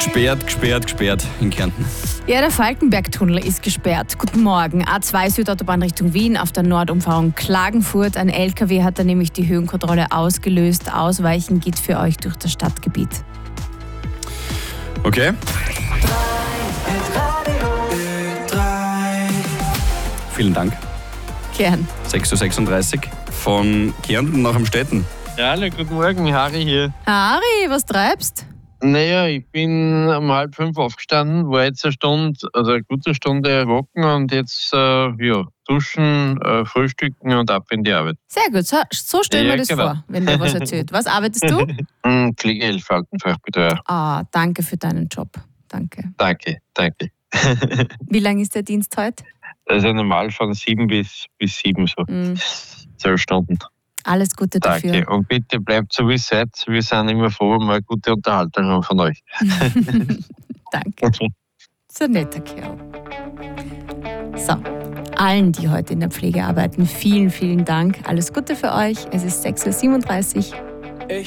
Gesperrt in Kärnten. Ja, der Falkenberg-Tunnel ist gesperrt. Guten Morgen. A2 Südautobahn Richtung Wien auf der Nordumfahrung Klagenfurt. Ein LKW hat da nämlich die Höhenkontrolle ausgelöst. Ausweichen geht für euch durch das Stadtgebiet. Okay. Vielen Dank. Gern. 6.36 Uhr von Kärnten nach Amstetten. Ja, hallo, guten Morgen, Harry hier. Ari, was treibst? Naja, ich bin um 4:30 aufgestanden, war jetzt eine Stunde, also eine gute Stunde walken und jetzt duschen, frühstücken und ab in die Arbeit. Sehr gut, so stellen wir das vor, wenn dir was erzählt. Was arbeitest du? Pflegehelfer, Fachbetreuer. Ah, danke für deinen Job. Danke. Danke. Wie lang ist der Dienst heute? Also normal von 7 bis 7 so. 12 Stunden. Alles Gute dafür. Danke. Und bitte bleibt so wie es seid. Wir sind immer froh, wenn wir eine gute Unterhaltung haben von euch. Danke. So ein netter Kerl. So, allen, die heute in der Pflege arbeiten, vielen, vielen Dank. Alles Gute für euch. Es ist 6.37 Uhr.